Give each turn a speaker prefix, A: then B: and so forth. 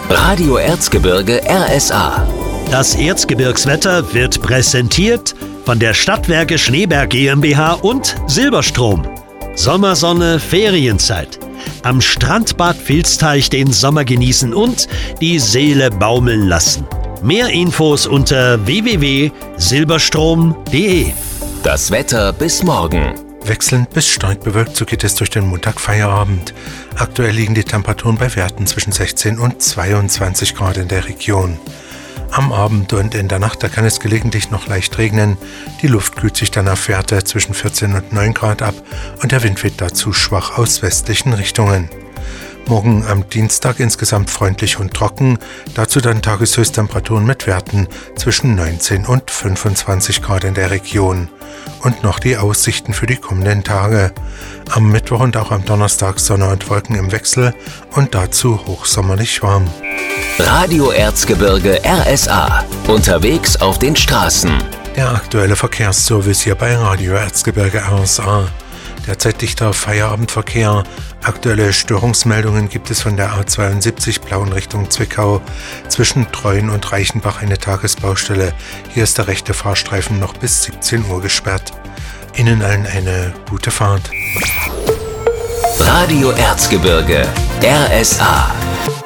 A: Radio Erzgebirge RSA.
B: Das Erzgebirgswetter wird präsentiert von der Stadtwerke Schneeberg GmbH und Silberstrom. Sommersonne, Ferienzeit. Am Strandbad Vilsteich den Sommer genießen und die Seele baumeln lassen. Mehr Infos unter www.silberstrom.de.
A: Das Wetter bis morgen.
C: Wechselnd bis stark bewölkt, so geht es durch den Montagfeierabend. Aktuell liegen die Temperaturen bei Werten zwischen 16 und 22 Grad in der Region. Am Abend und in der Nacht, da kann es gelegentlich noch leicht regnen. Die Luft kühlt sich dann auf Werte zwischen 14 und 9 Grad ab und der Wind weht dazu schwach aus westlichen Richtungen. Morgen am Dienstag insgesamt freundlich und trocken, dazu dann Tageshöchsttemperaturen mit Werten zwischen 19 und 25 Grad in der Region. Und noch die Aussichten für die kommenden Tage. Am Mittwoch und auch am Donnerstag Sonne und Wolken im Wechsel und dazu hochsommerlich warm.
A: Radio Erzgebirge RSA. Unterwegs auf den Straßen.
C: Der aktuelle Verkehrsservice hier bei Radio Erzgebirge RSA. Derzeit dichter Feierabendverkehr. Aktuelle Störungsmeldungen gibt es von der A72 Blauen Richtung Zwickau. Zwischen Treuen und Reichenbach eine Tagesbaustelle. Hier ist der rechte Fahrstreifen noch bis 17 Uhr gesperrt. Ihnen allen eine gute Fahrt.
A: Radio Erzgebirge RSA.